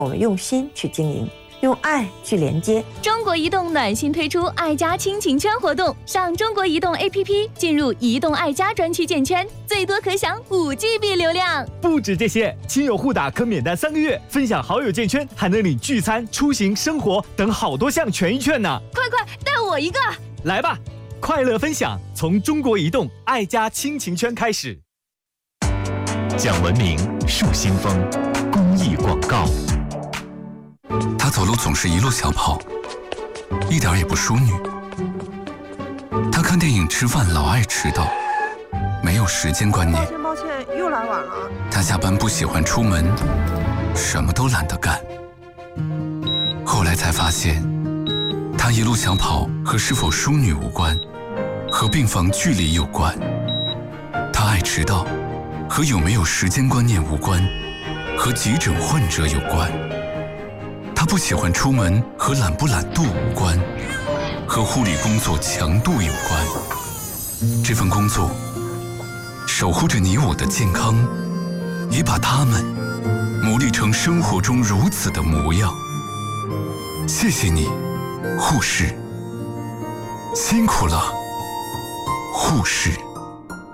我们用心去经营，用爱去连接。 中国移动暖心推出爱家亲情圈活动，上中国移动 APP 进入移动爱家专区建圈，最多可享5GB 流量。 不止这些，亲友互打可免单3个月，分享好友建圈还能领聚餐、出行、生活等好多项权益券呢。 快带我一个！ 来吧，快乐分享从中国移动爱家亲情圈开始。 讲文明树新风公益广告。 他走路总是一路小跑，一点也不淑女。他看电影吃饭老爱迟到，没有时间观念。 抱歉，又来晚了。 他下班不喜欢出门，什么都懒得干。后来才发现，他一路小跑和是否淑女无关，和病房距离有关。他爱迟到和有没有时间观念无关，和急诊患者有关。他不喜欢出门和懒不懒惰无关，和护理工作强度有关。这份工作守护着你我的健康，也把他们磨砺成生活中如此的模样。谢谢你，护士，辛苦了，护士。